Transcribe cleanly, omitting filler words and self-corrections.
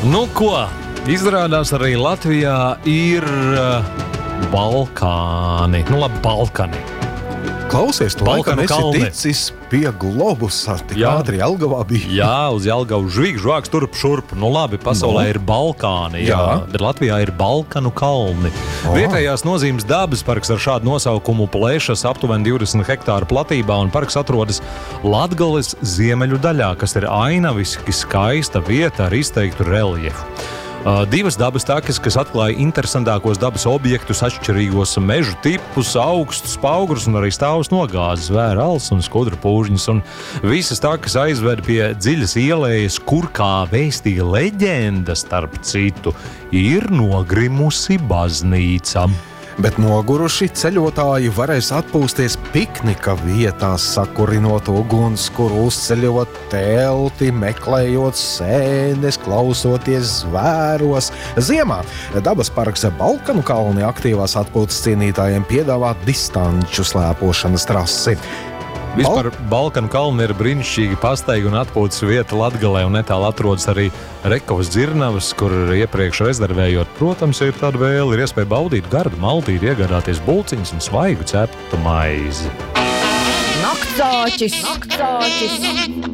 Nu ko, izrādās arī Latvijā ir Balkāni. Nu labi, Balkani. Klausies, tu Balkanu laikam kalni. esi ticis pie Globusa, tik Jā. ātri Jelgavā bija. Jā, uz Jelgavu žvāks turp šurp. Nu labi, pasaulē ir Balkāni, jā, bet Latvijā ir Balkanu kalni. Vietējās nozīmes dabas parks ar šādu nosaukumu plēšas aptuveni 20 hektāru platībā, un parks atrodas Latgales ziemeļu daļā, kas ir ainaviski skaista vieta ar izteiktu reljefu. Divas dabas takas, kas atklāja interesantākos dabas objektus, atšķirīgos mežu tipus, augstus paugrus un arī stāvus nogāzes, zvēra alas un skudru pūžņus. Un visas takas aizved pie dziļas ielējas, kur, kā vēstīja leģenda, starp citu, ir nogrimusi baznīca. Bet noguruši ceļotāji varēs atpūsties piknika vietās, sakurinot uguns, kur uzceļot telti, meklējot sēnes, klausoties zvēros. Ziemā dabas parks Balkanu kalni aktīvās atpūtas cienītājiem piedāvā distanču slēpošanas trasi. Vispār Balkanu kalni ir brīnišķīgi pastaigi un atpūtas vieta Latgalē, un netālu atrodas arī Rekovas dzirnavas, kur iepriekš rezervējot, protams, ir tāda vēle, ir iespēja baudīt gardu maltīti, iegādāties bulciņas un svaigu ceptu maizi. Naktsāķis.